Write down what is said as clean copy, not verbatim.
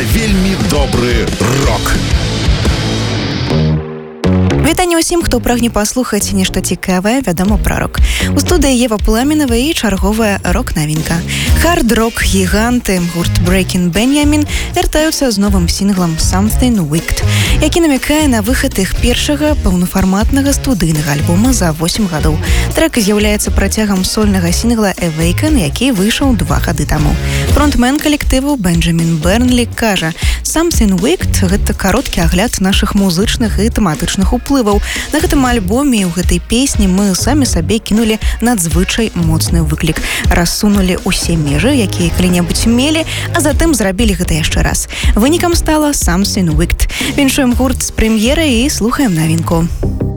вельмі добры рок. Вітанне ўсім, хто прагне паслухаць нешта цікавае, вядома пра рок. У студыі Ева Пламенава і чарговая рок-навінка. Хард-рок гіганты гурт Breaking Benjamin вяртаюцца з новым сінглам Something Wicked, які намякае на выхад іх першага паўнафарматнага студыйнага альбома за 8 гадоў. Трэк з'яўляецца працягам сольнага сінгла Awaken, які выйшаў 2 гады таму. Фронтмен калектыву Бенджамін Бернлі кажа: Something Wicked — гэта кароткі агляд нашых музычных і тэматычных уплываў. На гэтым альбоме і ў гэтай песні мы самі сабе кінулі надзвычай моцны выклік. Рассунулі ўсе межы, якія калі-небудзь мелі, а затым зрабілі гэта яшчэ раз. Вынікам стала Something Wicked. Віншуем гурт з прэм'ерай і слухаем навінку.